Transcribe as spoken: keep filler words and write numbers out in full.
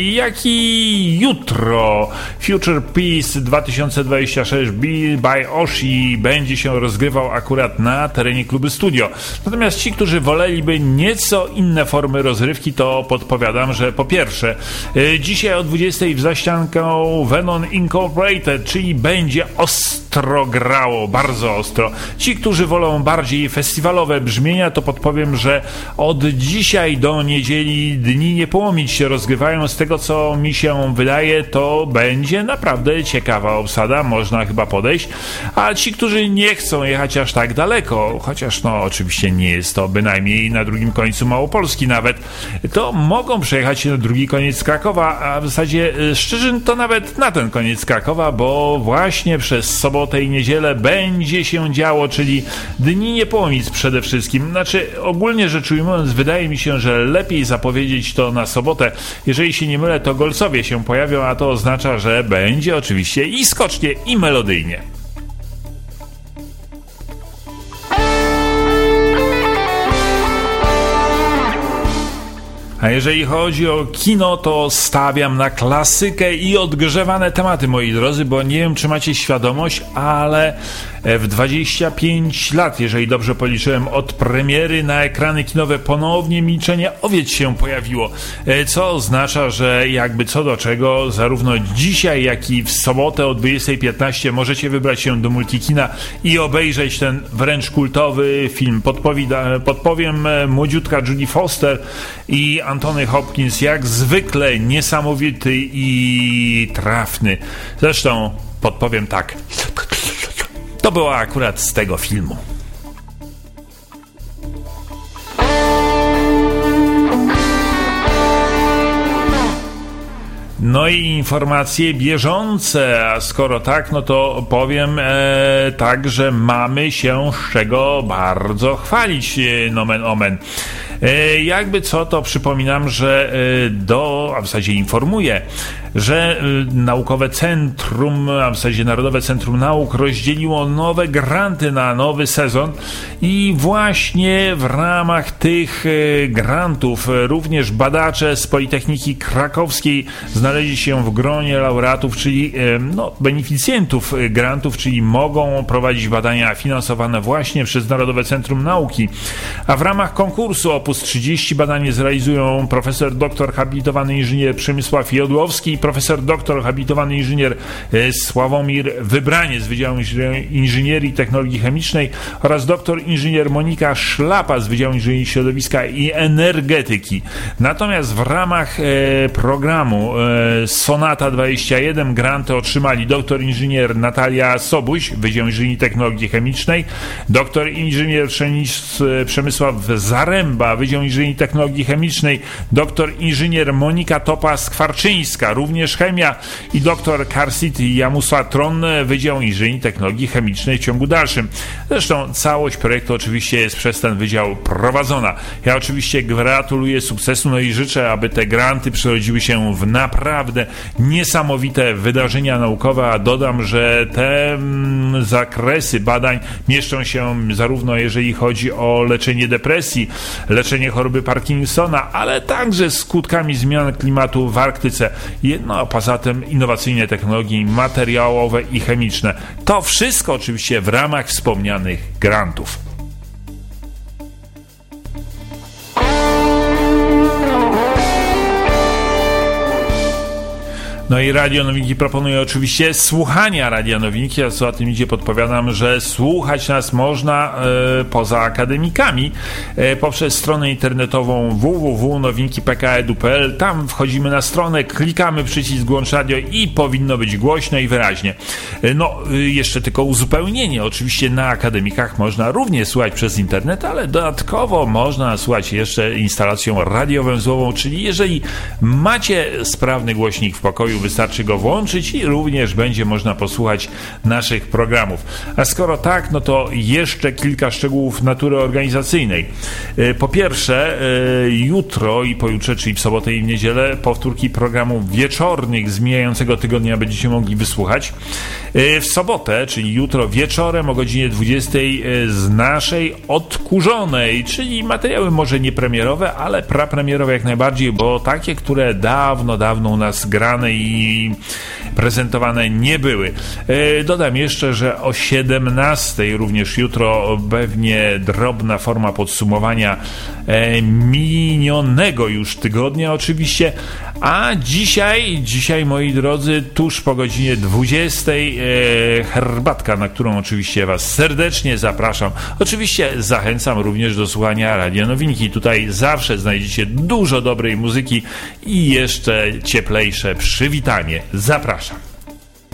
jak i jutro Future Peace dwa tysiące dwadzieścia sześć by Oshi będzie się rozgrywał akurat na terenie klubu Studio. Natomiast ci, którzy woleliby nieco inne formy rozrywki, to podpowiadam, że po pierwsze dzisiaj o dwudziestej w zaścianką Venom Incorporated, czyli będzie ostro grało, bardzo ostro. Ci, którzy wolą bardziej festiwalowe brzmienia, to podpowiem, że od dzisiaj do niedzieli Dni Nie Połomić się rozgrywają. Z tego co mi się wydaje, to będzie naprawdę ciekawa obsada, można chyba podejść. A ci, którzy nie chcą jechać aż tak daleko, chociaż no oczywiście nie jest to bynajmniej na drugim końcu Małopolski nawet, to mogą przejechać na drugi koniec Krakowa, a w zasadzie Szczyżyn to nawet na ten koniec Krakowa, bo właśnie przez sobotę i niedzielę będzie się działo, czyli Dni Niepołomic przede wszystkim. Znaczy ogólnie rzecz ujmując, wydaje mi się, że lepiej zapowiedzieć to na sobotę. Jeżeli się nie mylę, to Golcowie się pojawią, a to oznacza, że będzie oczywiście i skocznie, i melodyjnie. A jeżeli chodzi o kino, to stawiam na klasykę i odgrzewane tematy, moi drodzy, bo nie wiem, czy macie świadomość, ale w dwadzieścia pięć lat, jeżeli dobrze policzyłem, od premiery na ekrany kinowe ponownie Milczenie Owiec się pojawiło, co oznacza, że jakby co do czego, zarówno dzisiaj, jak i w sobotę o dwudziestej piętnaście możecie wybrać się do Multikina i obejrzeć ten wręcz kultowy film. Podpowi- podpowiem, młodziutka Judy Foster i Anthony Hopkins jak zwykle niesamowity i trafny. Zresztą podpowiem tak. To było akurat z tego filmu. No i informacje bieżące, a skoro tak, no to powiem e, tak, że mamy się z czego bardzo chwalić, e, nomen omen. E, jakby co, to przypominam, że e, do, a w zasadzie informuję, że e, Naukowe Centrum, a w zasadzie Narodowe Centrum Nauk rozdzieliło nowe granty na nowy sezon i właśnie w ramach tych e, grantów e, również badacze z Politechniki Krakowskiej znaleźli się w gronie laureatów, czyli e, no, beneficjentów grantów, czyli mogą prowadzić badania finansowane właśnie przez Narodowe Centrum Nauki. A w ramach konkursu Opus trzydzieści badanie zrealizują profesor doktor habilitowany inżynier Przemysław Jodłowski i profesor doktor habilitowany inżynier Sławomir Wybranie z Wydziału Inżynierii i Technologii Chemicznej oraz doktor inżynier Monika Szlapa z Wydziału Inżynierii Środowiska i Energetyki. Natomiast w ramach e, programu e, Sonata dwadzieścia jeden granty otrzymali doktor inżynier Natalia Sobuś, Wydział Inżynierii i Technologii Chemicznej, doktor inżynier Przemysław Zaręba, Wydział Inżynierii i Technologii Chemicznej, doktor inżynier Monika Topa-Skwarczyńska, również chemia, i doktor Karsit Jamusatron, Wydział Inżynierii i Technologii Chemicznej w ciągu dalszym. Zresztą całość projektu oczywiście jest przez ten wydział prowadzona. Ja oczywiście gratuluję sukcesu, no i życzę, aby te granty przerodziły się w naprawdę niesamowite wydarzenia naukowe, a dodam, że te mm, zakresy badań mieszczą się zarówno jeżeli chodzi o leczenie depresji, leczenie choroby Parkinsona, ale także skutkami zmian klimatu w Arktyce. No a poza tym innowacyjne technologie materiałowe i chemiczne. To wszystko oczywiście w ramach wspomnianych grantów. No i Radio Nowinki proponuje oczywiście słuchania Radia Nowinki, a co za tym idzie, podpowiadam, że słuchać nas można e, poza akademikami e, poprzez stronę internetową w w w kropka nowinki kropka p k edu kropka p l. Tam wchodzimy na stronę, klikamy przycisk Włącz Radio i powinno być głośno i wyraźnie. E, no, e, jeszcze tylko uzupełnienie. Oczywiście na akademikach można również słuchać przez internet, ale dodatkowo można słuchać jeszcze instalacją radiowęzłową, czyli jeżeli macie sprawny głośnik w pokoju, wystarczy go włączyć i również będzie można posłuchać naszych programów. A skoro tak, no to jeszcze kilka szczegółów natury organizacyjnej. Po pierwsze, jutro i pojutrze, czyli w sobotę i w niedzielę, powtórki programów wieczornych z mijającego tygodnia będziecie mogli wysłuchać. W sobotę, czyli jutro wieczorem o godzinie dwudziestej z naszej odkurzonej, czyli materiały może nie premierowe, ale prapremierowe jak najbardziej, bo takie, które dawno, dawno u nas grane i prezentowane nie były. Dodam jeszcze, że o siedemnastej również jutro pewnie drobna forma podsumowania minionego już tygodnia oczywiście, a dzisiaj, dzisiaj moi drodzy, tuż po godzinie dwudziestej herbatka, na którą oczywiście Was serdecznie zapraszam. Oczywiście zachęcam również do słuchania Radia Nowinki. Tutaj zawsze znajdziecie dużo dobrej muzyki i jeszcze cieplejsze przywitanie. Zapraszam.